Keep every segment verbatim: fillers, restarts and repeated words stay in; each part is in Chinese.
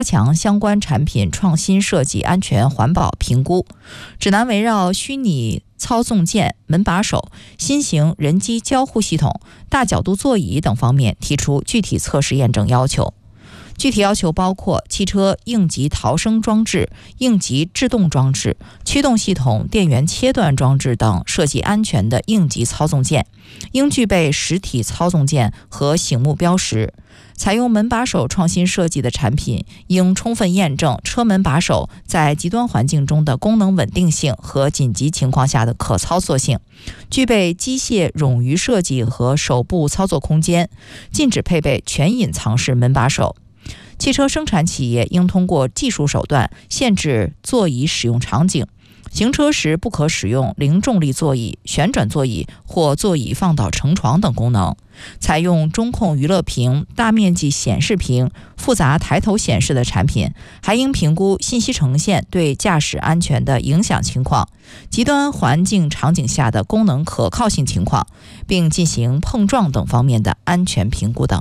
强相关产品创新设计、安全环保评估。指南围绕虚拟操纵键、门把手、新型人机交互系统、大角度座椅等方面提出具体测试验证要求。具体要求包括汽车应急逃生装置、应急制动装置、驱动系统电源切断装置等设计安全的应急操纵键，应具备实体操纵键和醒目标识。采用门把手创新设计的产品应充分验证车门把手在极端环境中的功能稳定性和紧急情况下的可操作性，具备机械冗余设计和手部操作空间，禁止配备全隐藏式门把手。汽车生产企业应通过技术手段限制座椅使用场景，行车时不可使用零重力座椅、旋转座椅或座椅放倒成床等功能。采用中控娱乐屏、大面积显示屏、复杂抬头显示的产品，还应评估信息呈现对驾驶安全的影响情况、极端环境场景下的功能可靠性情况，并进行碰撞等方面的安全评估等。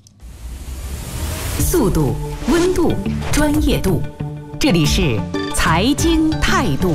速度、温度、专业度，这里是财经态度。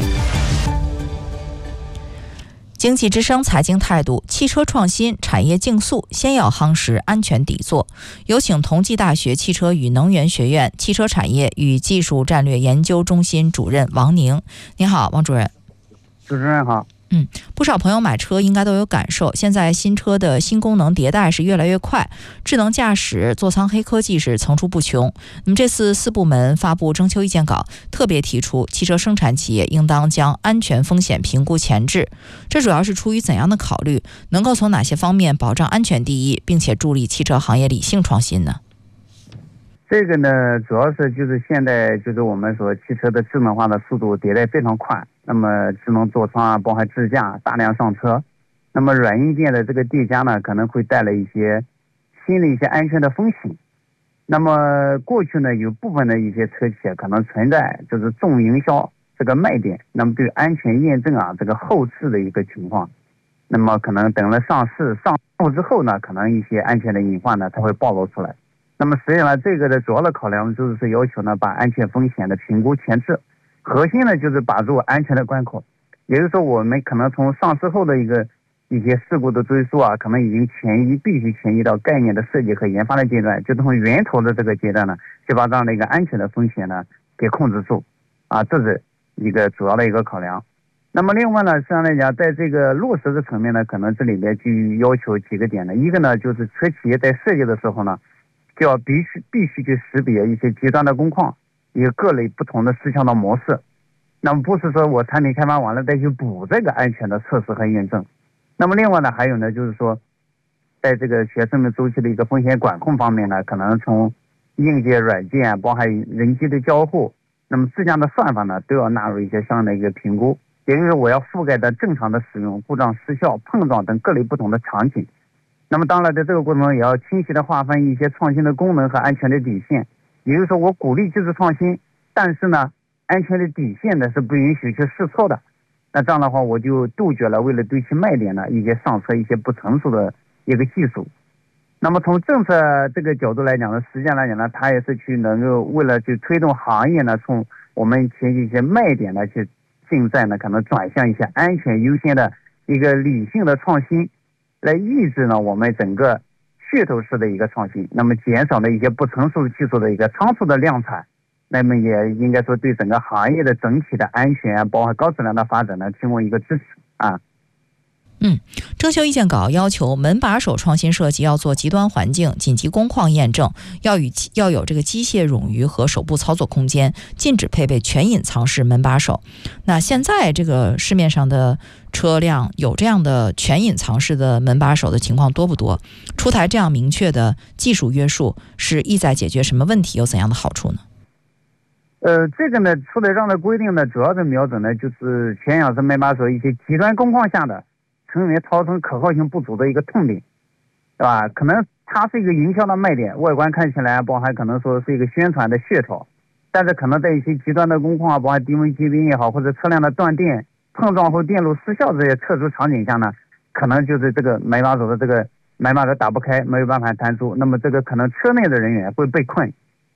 经济之声财经态度，汽车创新产业竞速，先要夯实安全底座。有请同济大学汽车与能源学院汽车产业与技术战略研究中心主任王宁。您好，王主任。 主持人好。 嗯，不少朋友买车应该都有感受，现在新车的新功能迭代是越来越快，智能驾驶、座舱黑科技是层出不穷。那么这次四部门发布征求意见稿，特别提出汽车生产企业应当将安全风险评估前置，这主要是出于怎样的考虑？能够从哪些方面保障安全第一，并且助力汽车行业理性创新呢？ 这个呢，主要是就是现在就是我们说汽车的智能化的速度迭代非常快，那么智能座舱啊，包含支架大量上车，那么软硬件的这个叠加呢，可能会带来一些新的一些安全的风险。那么过去呢，有部分的一些车企可能存在就是重营销这个卖点，那么对安全验证啊这个后置的一个情况，那么可能等了上市上路之后呢，可能一些安全的隐患呢，它会暴露出来。那么实际上这个的主要的考量就是要求呢，把安全风险的评估前置，核心呢就是把住安全的关口。也就是说，我们可能从上市后的一个一些事故的追溯啊，可能已经前移，必须前移到概念的设计和研发的阶段，就从源头的这个阶段呢，就把这样的一个安全的风险呢给控制住啊，这是一个主要的一个考量。那么另外呢，实际上来讲，在这个落实的层面呢，可能这里面就要求几个点呢，一个呢就是车企业在设计的时候呢，就要必须必须去识别一些极端的工况，一个各类不同的事项的模式。那么不是说我产品开发完了再去补这个安全的测试和验证。那么另外呢，还有呢，就是说，在这个学生命周期的一个风险管控方面呢，可能从硬件、软件，包含人机的交互，那么自驾的算法呢，都要纳入一些相应的一个评估。也就是我要覆盖的正常的使用、故障失效、碰撞等各类不同的场景。那么当然在这个过程中也要清晰的划分一些创新的功能和安全的底线。也就是说，我鼓励技术创新，但是呢，安全的底线呢是不允许去试错的。那这样的话，我就杜绝了为了对其卖点呢一些上车一些不成熟的一个技术。那么从政策这个角度来讲呢，实际上来讲呢，它也是去能够为了去推动行业呢，从我们前期一些卖点呢去竞赛呢，可能转向一些安全优先的一个理性的创新，来抑制呢我们整个噱头式的一个创新，那么减少了一些不成熟技术的一个仓促的量产，那么也应该说对整个行业的整体的安全包括高质量的发展呢提供一个支持啊。 嗯，征求意见稿要求门把手创新设计要做极端环境紧急工况验证，要与要有这个机械冗余和手部操作空间，禁止配备全隐藏式门把手。那现在这个市面上的车辆有这样的全隐藏式的门把手的情况多不多？出台这样明确的技术约束是意在解决什么问题，有怎样的好处呢？ 呃，这个呢，出台这样的规定呢，主要的瞄准呢就是全隐藏式门把手一些极端工况下的成员超声可靠性不足的一个痛点，对吧？可能它是一个营销的卖点，外观看起来包含可能说是一个宣传的噱头，但是可能在一些极端的工况，包含低温结冰也好，或者车辆的断电、碰撞后电路失效这些特殊场景下呢，可能就是这个门把手的这个门把手打不开，没有办法弹出，那么这个可能车内的人员会被困，或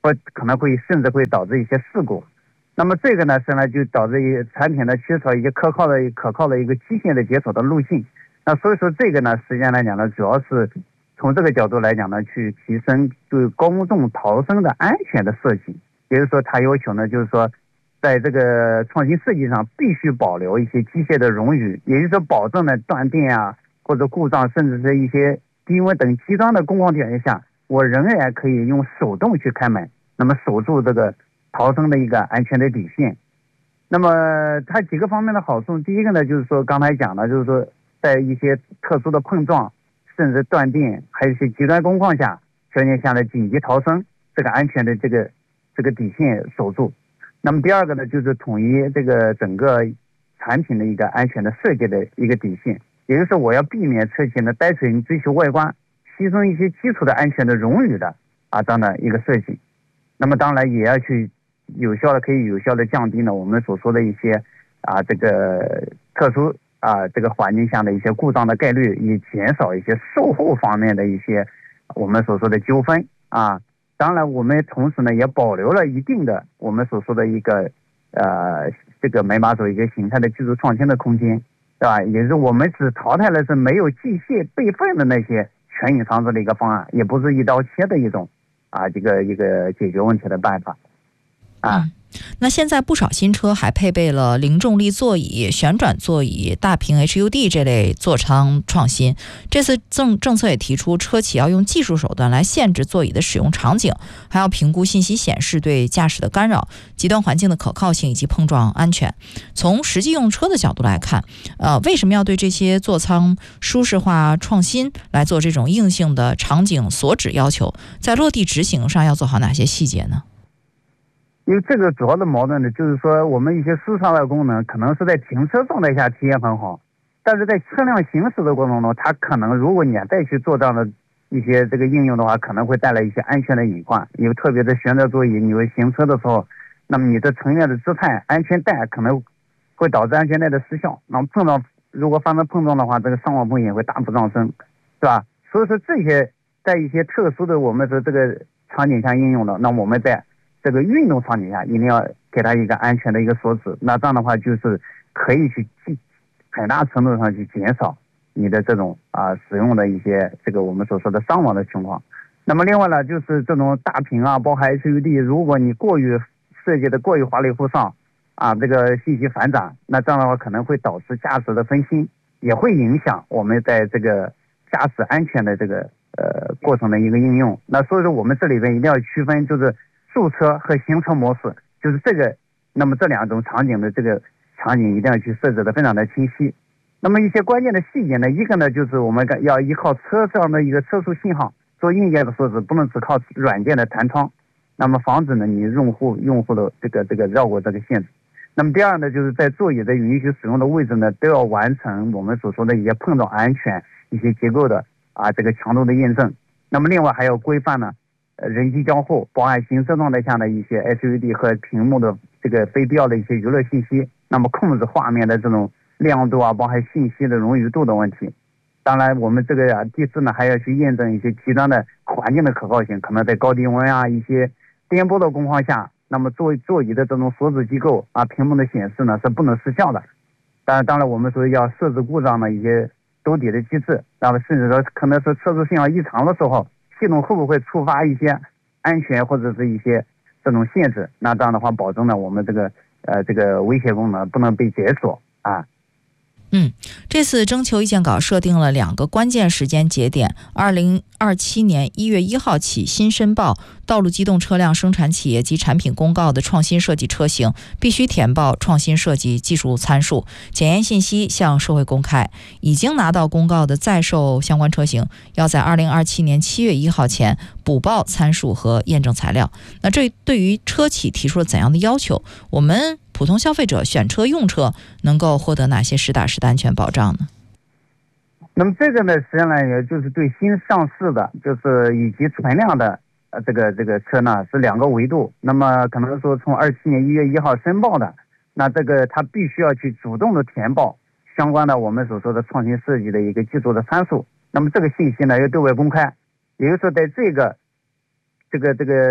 或可能会甚至会导致一些事故。那么这个呢，实际上就导致一产品呢缺少一些可靠的可靠的一个基线的解锁的路径。那所以说这个呢，实际上来讲呢，主要是从这个角度来讲呢，去提升对公众逃生的安全的设计。也就是说，它要求呢，就是说，在这个创新设计上必须保留一些机械的冗余，也就是说，保证呢断电啊或者故障，甚至是一些低温等极端的工况条件下，我仍然可以用手动去开门，那么守住这个逃生的一个安全的底线。那么它几个方面的好处，第一个呢，就是说刚才讲的，就是说在一些特殊的碰撞，甚至断电，还有一些极端工况下条件下的紧急逃生，这个安全的这个这个底线守住。那么第二个呢，就是统一这个整个产品的一个安全的设计的一个底线，也就是我要避免车企呢单纯追求外观，牺牲一些基础的安全的冗余的啊这样的一个设计。那么当然也要去有效的可以有效的降低呢我们所说的一些啊这个特殊啊这个环境下的一些故障的概率，以减少一些售后方面的一些我们所说的纠纷啊。当然我们同时呢也保留了一定的我们所说的一个呃这个门把手一个形态的技术创新的空间，对吧？也是我们只淘汰了是没有机械备份的那些全隐藏式的一个方案，也不是一刀切的一种啊这个一个解决问题的办法啊。 嗯，那现在不少新车还配备了零重力座椅、旋转座椅、大屏 H U D 这类座舱创新。这次政政策也提出，车企要用技术手段来限制座椅的使用场景，还要评估信息显示对驾驶的干扰、极端环境的可靠性以及碰撞安全。从实际用车的角度来看，呃，为什么要对这些座舱舒适化创新来做这种硬性的场景所指要求？在落地执行上要做好哪些细节呢？ 因为这个主要的矛盾呢，就是说我们一些舒适化的功能可能是在停车状态下体验很好，但是在车辆行驶的过程中，它可能如果你再去做这样的一些这个应用的话，可能会带来一些安全的隐患。因为特别是旋转座椅，你会行车的时候，那么你的成员的姿态、安全带可能会导致安全带的失效，那么碰到如果发生碰撞的话，这个伤亡风险会大幅上升，是吧？所以说这些在一些特殊的我们的这个场景下应用的，那我们在这个运动场景下一定要给它一个安全的一个锁止，那这样的话就是可以去很大程度上去减少你的这种啊使用的一些这个我们所说的伤亡的情况。那么另外呢，就是这种大屏啊，包含 H U D， 如果你过于设计的过于华丽忽上啊，这个信息繁杂，那这样的话可能会导致驾驶的分心，也会影响我们在这个驾驶安全的这个呃过程的一个应用。那所以说我们这里边一定要区分，就是驻车和行车模式，就是这个，那么这两种场景的这个场景一定要去设置的非常的清晰。那么一些关键的细节呢，一个呢就是我们要依靠车上的一个车速信号做硬件的设置，不能只靠软件的弹窗，那么防止呢你用户用户的这个这个绕过这个限制。那么第二呢，就是在座椅的允许使用的位置呢，都要完成我们所说的一些碰撞安全、一些结构的啊这个强度的验证。那么另外还要规范呢。呃，人机交互，包含行车状态下的一些 H U D 和屏幕的这个非必要的一些娱乐信息，那么控制画面的这种亮度啊，包含信息的冗余度的问题。当然，我们这个啊，第四呢，还要去验证一些极端的环境的可靠性，可能在高低温啊、一些颠簸的工况下，那么座座椅的这种锁止机构啊，屏幕的显示呢是不能失效的。当然，当然我们说要设置故障的一些兜底的机制，那么甚至说可能是测试信号异常的时候。系统会不会触发一些安全或者是一些这种限制？那这样的话，保证了我们这个呃这个威胁功能不能被解锁啊。 嗯，这次征求意见稿设定了两个关键时间节点：二零二七年一月一号起，新申报道路机动车辆生产企业及产品公告的创新设计车型，必须填报创新设计技术参数，检验信息向社会公开。已经拿到公告的在售相关车型，要在二零二七年七月一号前补报参数和验证材料。那这对于车企提出了怎样的要求？我们普通消费者选车用车能够获得哪些实打实的安全保障呢？ 那么这个呢，实际上呢，也就是对新上市的，就是以及存量的呃这个这个车呢是两个维度。那么可能说从二七年一月一号申报的，那这个他必须要去主动的填报相关的我们所说的创新设计的一个技术的参数。那么这个信息呢要对外公开，也就是说在这个这个这个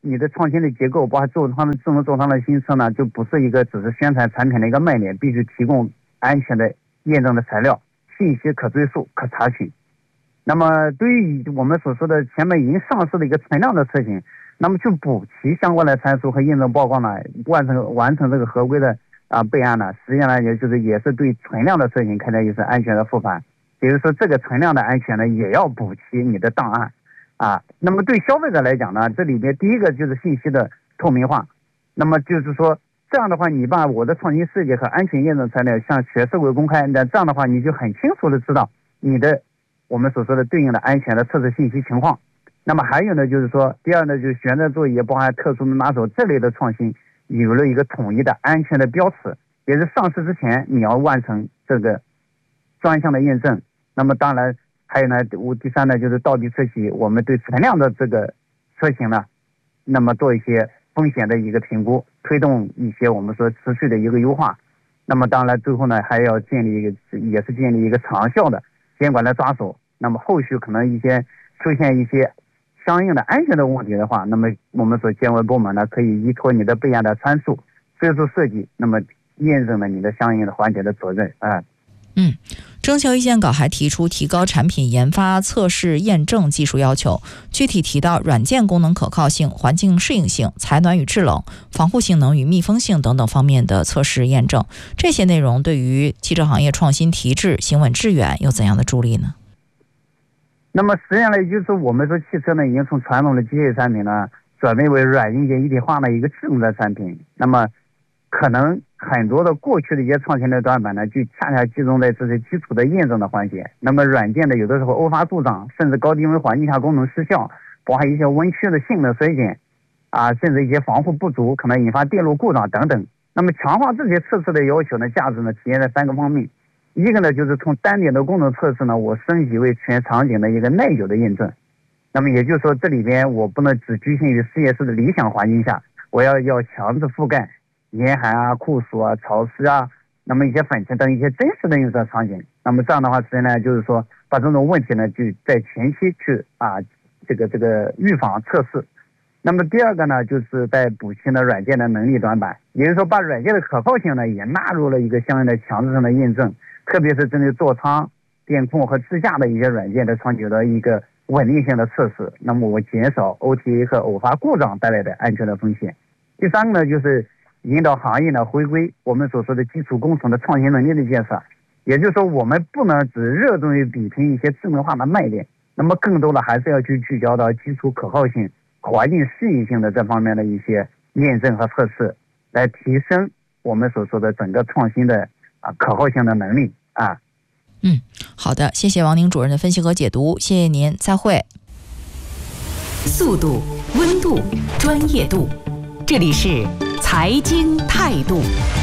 你的创新的结构，包括座舱的智能座舱的新车呢，就不是一个只是宣传产品的一个卖点，必须提供安全的验证的材料，信息可追溯、可查询。那么对于我们所说的前面已经上市的一个存量的车型，那么去补齐相关的参数和验证报告呢，完成完成这个合规的啊备案呢，实际上也就是也是对存量的车型开展一次安全的复盘。比如说这个存量的安全呢，也要补齐你的档案啊。那么对消费者来讲呢，这里面第一个就是信息的透明化。那么就是说这样的话，你把我的创新设计和安全验证材料向全社会公开，那这样的话你就很清楚的知道你的我们所说的对应的安全的测试信息情况。那么还有呢，就是说第二呢，就是旋转座椅包含特殊门把手这类的创新有了一个统一的安全的标尺，也是上市之前你要完成这个专项的验证。那么当然还有呢，我第三呢就是倒逼车企，我们对存量的这个车型呢，那么做一些风险的一个评估，推动一些我们说持续的一个优化。那么当然最后呢还要建立一个也是建立一个长效的监管的抓手。那么后续可能一些出现一些相应的安全的问题的话，那么我们所监管部门呢可以依托你的备案的参数追溯设计，那么验证了你的相应的环节的责任啊。 嗯，征求意见稿还提出提高产品研发、测试、验证技术要求，具体提到软件功能可靠性、环境适应性、采暖与制冷、防护性能与密封性等等方面的测试验证。这些内容对于汽车行业创新提质、行稳致远有怎样的助力呢？ 那么实际上呢，就是我们说汽车呢已经从传统的机械产品呢转变为软硬件一体化的一个智能的产品。那么可能很多的过去的一些创新的短板呢，就恰恰集中在这些基础的验证的环节。那么软件呢，有的时候偶发故障，甚至高低温环境下功能失效，包含一些温区的性能衰减啊，甚至一些防护不足，可能引发电路故障等等。那么强化这些测试的要求呢，价值呢体现在三个方面。一个呢，就是从单点的功能测试呢，我升级为全场景的一个耐久的验证。那么也就是说，这里边我不能只局限于实验室的理想环境下，我要要强制覆盖严寒啊、酷暑啊、潮湿啊，那么一些粉尘等一些真实的用车场景。那么这样的话，实际呢，就是说把这种问题呢，就在前期去啊，这个这个预防测试。那么第二个呢，就是在补齐呢软件的能力短板，也就是说把软件的可靠性呢也纳入了一个相应的强制性的验证。特别是针对座舱、电控和支架的一些软件的长久的一个稳定性的测试，那么我减少 O T A 和偶发故障带来的安全的风险。第三个呢，就是引导行业呢回归我们所说的基础工程的创新能力的建设。也就是说，我们不能只热衷于比拼一些智能化的卖点，那么更多的还是要去聚焦到基础可靠性、环境适应性的这方面的一些验证和测试，来提升我们所说的整个创新的啊，可靠性的能力啊。 嗯，好的，谢谢王宁主任的分析和解读，谢谢您，再会。 速度、温度、专业度，这里是财经态度。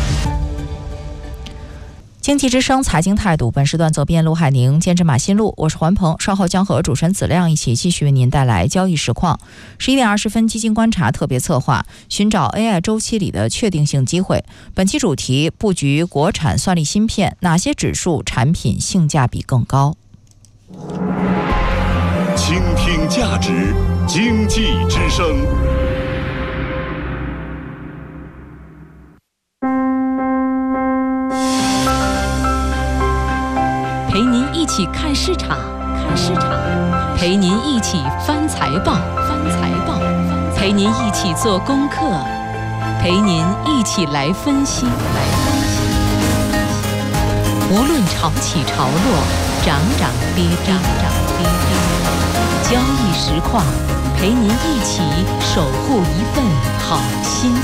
经济之声财经态度，本时段责编陆海宁，监制马新路，我是环鹏，稍后将和主持人子亮一起继续为您带来交易实况。十一点二十分，基金观察特别策划，寻找 A I 周期里的确定性机会。本期主题：布局国产算力芯片，哪些指数产品性价比更高？ 倾听价值，经济之声。 陪您一起看市场，看市场；陪您一起翻财报，翻财报；陪您一起做功课，陪您一起来分析，来分析。无论潮起潮落，涨涨跌跌，涨跌跌。交易实况，陪您一起守护一份好心情。